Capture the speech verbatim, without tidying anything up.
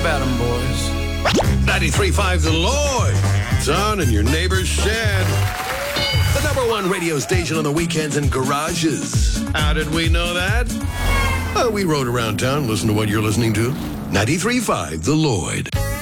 about them, boys. ninety-three point five The Lloyd. It's on in your neighbor's shed. The number one radio station on the weekends and garages. How did we know that? Uh, we rode around town, listened to what you're listening to. ninety-three point five The Lloyd.